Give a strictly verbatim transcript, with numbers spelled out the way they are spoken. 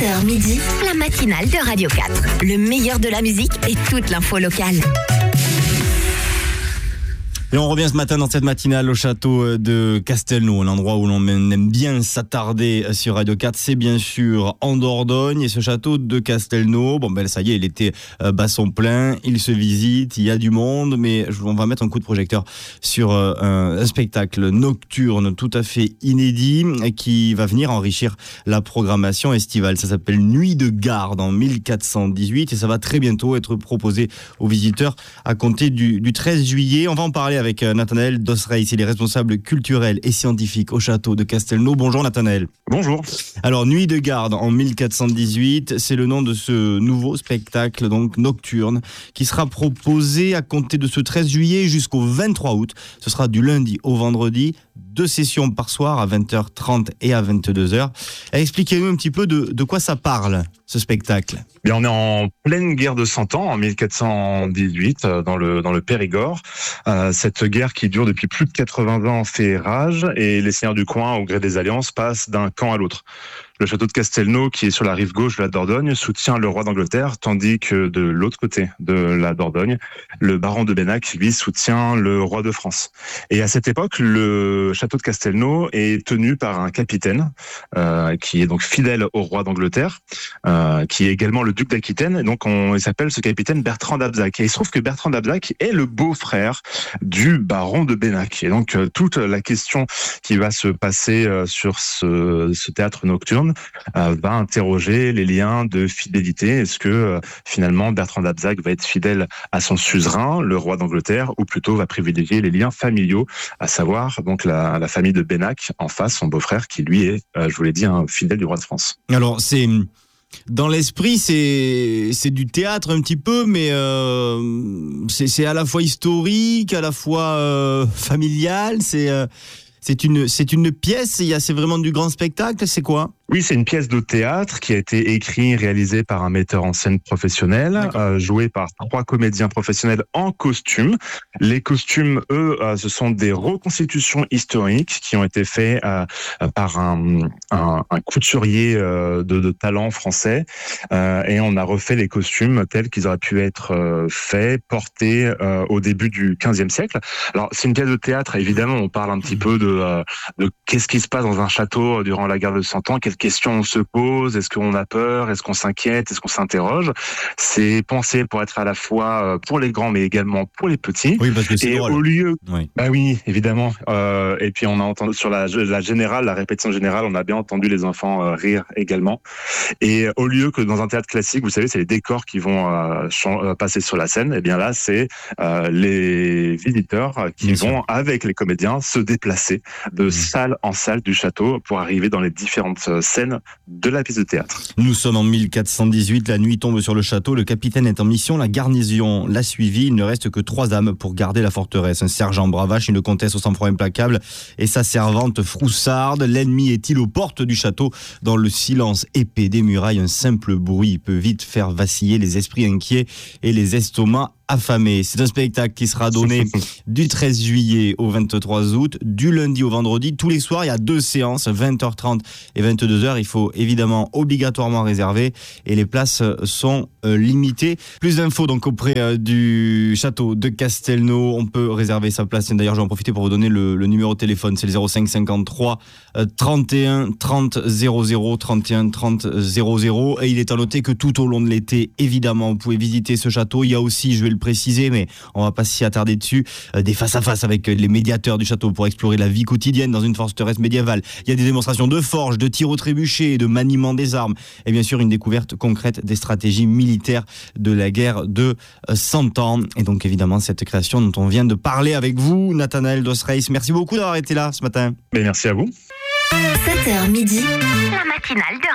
sept heures midi, la matinale de Radio quatre. Le meilleur de la musique et toute l'info locale. Et on revient ce matin dans cette matinale au château de Castelnau, l'endroit où l'on aime bien s'attarder sur Radio quatre, c'est bien sûr en Dordogne. Et ce château de Castelnau, bon ben ça y est, il était bat son plein, il se visite, il y a du monde, mais on va mettre un coup de projecteur sur un, un spectacle nocturne tout à fait inédit qui va venir enrichir la programmation estivale. Ça s'appelle Nuit de garde en mille quatre cent dix-huit et ça va très bientôt être proposé aux visiteurs à compter du, du treize juillet. On va en parler avec Nathanaël Dosreis, il est responsable culturel et scientifique au château de Castelnau. Bonjour Nathanaël. Bonjour. Alors Nuit de garde en mille quatre cent dix-huit, c'est le nom de ce nouveau spectacle donc nocturne qui sera proposé à compter de ce treize juillet jusqu'au vingt-trois août. Ce sera du lundi au vendredi, deux sessions par soir à vingt heures trente et à vingt-deux heures. Expliquez-nous un petit peu de, de quoi ça parle, ce spectacle. Bien, on est en pleine guerre de Cent Ans, en mille quatre cent dix-huit, dans le, dans le Périgord. Euh, cette guerre qui dure depuis plus de quatre-vingts ans fait rage et les seigneurs du coin, au gré des alliances, passent d'un camp à l'autre. Le château de Castelnau, qui est sur la rive gauche de la Dordogne, soutient le roi d'Angleterre, tandis que de l'autre côté de la Dordogne, le baron de Bennac, lui, soutient le roi de France. Et à cette époque, le château de Castelnau est tenu par un capitaine, euh, qui est donc fidèle au roi d'Angleterre, euh, qui est également le duc d'Aquitaine. Et donc, on, il s'appelle ce capitaine Bertrand d'Abzac. Et il se trouve que Bertrand d'Abzac est le beau-frère du baron de Bennac. Et donc, euh, toute la question qui va se passer euh, sur ce, ce théâtre nocturne Euh, va interroger les liens de fidélité. Est-ce que euh, finalement Bertrand d'Abzac va être fidèle à son suzerain, le roi d'Angleterre, ou plutôt va privilégier les liens familiaux, à savoir donc la, la famille de Bennac en face, son beau-frère qui lui est, euh, je vous l'ai dit, un fidèle du roi de France. Alors c'est dans l'esprit, c'est c'est du théâtre un petit peu, mais euh, c'est c'est à la fois historique, à la fois euh, familial. C'est euh, c'est une c'est une pièce. Il y a c'est vraiment du grand spectacle. C'est quoi? Oui, c'est une pièce de théâtre qui a été écrite, réalisée par un metteur en scène professionnel, euh, jouée par trois comédiens professionnels en costume. Les costumes, eux, euh, ce sont des reconstitutions historiques qui ont été faites euh, par un, un, un couturier euh, de, de talent français. Euh, et on a refait les costumes tels qu'ils auraient pu être euh, faits, portés euh, au début du quinzième siècle. Alors, c'est une pièce de théâtre, évidemment, on parle un petit peu de, euh, de qu'est-ce qui se passe dans un château durant la guerre de Cent Ans, quelles questions on se pose, est-ce qu'on a peur, est-ce qu'on s'inquiète, est-ce qu'on s'interroge. C'est pensé pour être à la fois pour les grands mais également pour les petits. Oui, parce que c'est et drôle. Au lieu, oui. Bah oui, évidemment. Euh, et puis on a entendu sur la, la générale, la répétition générale, on a bien entendu les enfants euh, rire également. Et au lieu que dans un théâtre classique, vous savez, c'est les décors qui vont euh, ch- passer sur la scène. Et bien là, c'est euh, les visiteurs qui bien vont sûr. Avec les comédiens se déplacer de mmh. salle en salle du château pour arriver dans les différentes scènes de la pièce de théâtre. Nous sommes en mille quatre cent dix-huit, la nuit tombe sur le château, le capitaine est en mission, la garnison l'a suivi, il ne reste que trois âmes pour garder la forteresse, un sergent bravache, une comtesse au sang-froid implacable et sa servante Froussarde. L'ennemi est-il aux portes du château? Dans le silence épais des murailles, un simple bruit peut vite faire vaciller les esprits inquiets et les estomacs affamés. C'est un spectacle qui sera donné du treize juillet au vingt-trois août, du lundi au vendredi. Tous les soirs, il y a deux séances, vingt heures trente et vingt-deux heures. Il faut évidemment obligatoirement réserver et les places sont euh, limitées. Plus d'infos donc auprès euh, du château de Castelnau. On peut réserver sa place. D'ailleurs, je vais en profiter pour vous donner le, le numéro de téléphone. C'est le zéro cinq cinquante-trois trente et un trente zéro zéro trente et un trente zéro zéro. Et il est à noter que tout au long de l'été, évidemment, vous pouvez visiter ce château. Il y a aussi, je vais le préciser, mais on va pas s'y attarder dessus, euh, des face-à-face avec les médiateurs du château pour explorer la vie quotidienne dans une forteresse médiévale. Il y a des démonstrations de forge, de tir au trébuchet, de maniement des armes et bien sûr une découverte concrète des stratégies militaires de la guerre de Cent Ans. Et donc évidemment cette création dont on vient de parler avec vous, Nathanaël Dosreis. Merci beaucoup d'avoir été là ce matin. Mais merci à vous. sept heures midi, la matinale de